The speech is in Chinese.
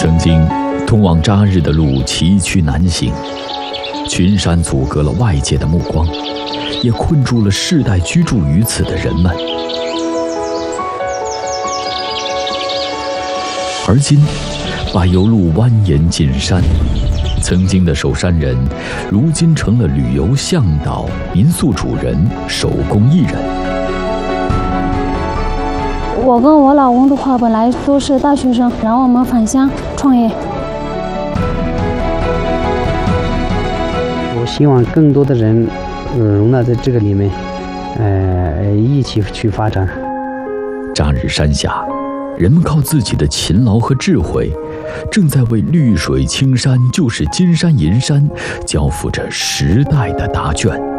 曾经，通往扎日的路崎岖难行，群山阻隔了外界的目光，也困住了世代居住于此的人们。而今，柏油路蜿蜒进山，曾经的守山人，如今成了旅游向导、民宿主人、手工艺人。 我跟我老公的话，本来都是大学生，然后我们返乡创业。 我希望更多的人融入在这个里面，一起去发展。 扎日山下，人们靠自己的勤劳和智慧，正在为绿水青山就是金山银山交付着时代的答卷。